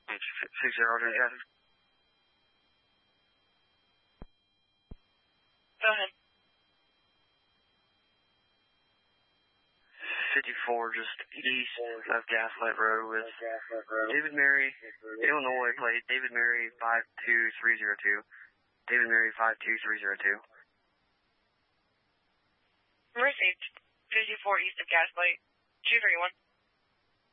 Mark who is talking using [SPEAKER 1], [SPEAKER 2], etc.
[SPEAKER 1] 60 alternate traffic.
[SPEAKER 2] Go ahead.
[SPEAKER 1] 54 just east of Gaslight Road with David Mary, Illinois plate, David Mary 52302. David Mary 52302.
[SPEAKER 2] Received. 54 east of Gaslight, 231.